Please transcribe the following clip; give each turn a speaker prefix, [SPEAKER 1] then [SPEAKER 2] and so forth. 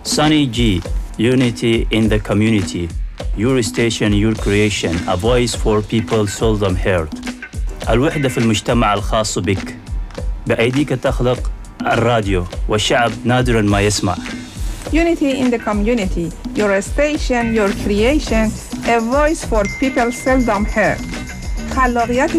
[SPEAKER 1] Sunny G, unity in the community. Your station, your creation. A voice for people seldom heard. الوحدة في المجتمع الخاص بك. بأيديك تخلق الراديو والشعب نادراً ما يسمع.
[SPEAKER 2] Unity in the community. Your station, your creation. A voice for people seldom heard. خلاقیت